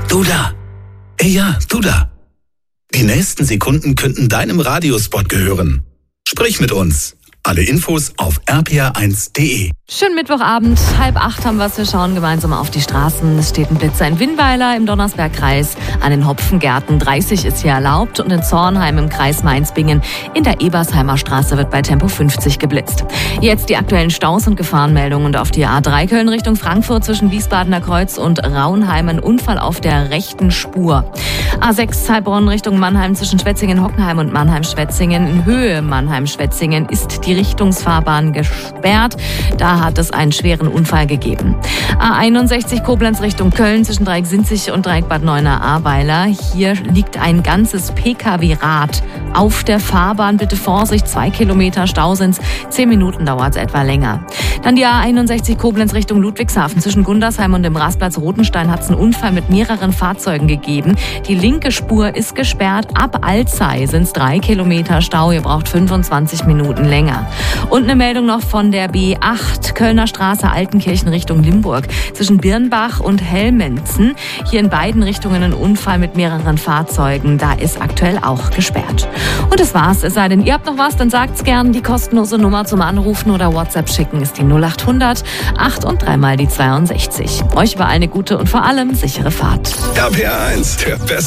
Du da. Ey ja, du da. Die nächsten Sekunden könnten deinem Radiospot gehören. Sprich mit uns. Alle Infos auf rpr1.de. Schönen Mittwochabend, 7:30 haben wir. Wir schauen gemeinsam auf die Straßen. Es steht ein Blitzer in Winnweiler im Donnersbergkreis. An den Hopfengärten 30 ist hier erlaubt. Und in Zornheim im Kreis Mainz-Bingen in der Ebersheimer Straße wird bei Tempo 50 geblitzt. Jetzt die aktuellen Staus und Gefahrenmeldungen. Und auf die A3 Köln Richtung Frankfurt zwischen Wiesbadener Kreuz und Raunheim ein Unfall auf der rechten Spur. A6 Heilbronn Richtung Mannheim zwischen Schwetzingen-Hockenheim und Mannheim-Schwetzingen. In Höhe Mannheim-Schwetzingen ist die Richtungsfahrbahn gesperrt. Da hat es einen schweren Unfall gegeben. A61 Koblenz Richtung Köln zwischen Dreieck-Sinzig und Dreieck-Bad Neuenahr-Ahrweiler. Hier liegt ein ganzes Pkw-Rad auf der Fahrbahn. Bitte Vorsicht, 2 Kilometer Stau sind's. 10 Minuten dauert es etwa länger. Dann die A61 Koblenz Richtung Ludwigshafen. Zwischen Gundersheim und dem Rastplatz Rotenstein hat es einen Unfall mit mehreren Fahrzeugen gegeben. Die linke Spur ist gesperrt. Ab Alzey sind es 3 Kilometer Stau. Ihr braucht 25 Minuten länger. Und eine Meldung noch von der B8 Kölner Straße Altenkirchen Richtung Limburg. Zwischen Birnbach und Helmenzen. Hier in beiden Richtungen ein Unfall mit mehreren Fahrzeugen. Da ist aktuell auch gesperrt. Und das war's. Es sei denn, ihr habt noch was, dann sagt's gern. Die kostenlose Nummer zum Anrufen oder WhatsApp schicken ist die 0800 8 und 3 mal die 62. Euch überall eine gute und vor allem sichere Fahrt. RPR1, der beste